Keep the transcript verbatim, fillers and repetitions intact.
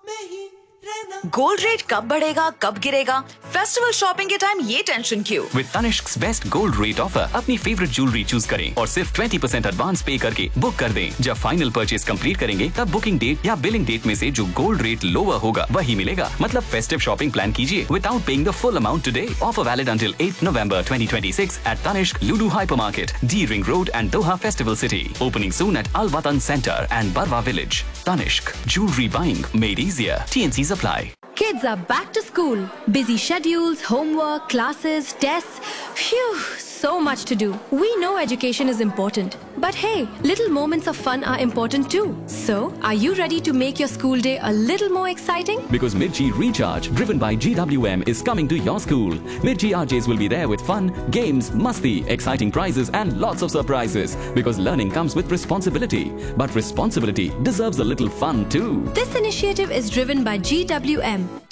Gold rate कब बढ़ेगा, कब गिरेगा? फेस्टिवल शॉपिंग के टाइम ये टेंशन क्यों? With Tanishq's best gold rate offer, अपनी फेवरेट ज्वेलरी चूज करें और सिर्फ बीस परसेंट एडवांस पे करके बुक कर दें। जब फाइनल परचेज कंप्लीट करेंगे तब बुकिंग डेट या बिलिंग डेट में से जो गोल्ड रेट लोअर होगा वही मिलेगा। मतलब फेस्टिव शॉपिंग प्लान कीजिए without paying the full amount today. Offer valid until eight November twenty twenty-six at Tanishq Lulu Hypermarket, D Ring Road and Doha Festival City. Opening soon at Al Watan Center and Barwa Village. Tanishq, jewelry buying made easier. T N Cs apply. Kids are back to school. Busy schedules, homework, classes, tests. Phew, so much to do. We know education is important. But hey, little moments of fun are important too. So, are you ready to make your school day a little more exciting? Because Mirchi Recharge, driven by G W M, is coming to your school. Mirchi R Js will be there with fun, games, masti, exciting prizes and lots of surprises. Because learning comes with responsibility. But responsibility deserves a little fun too. This initiative is driven by G W M,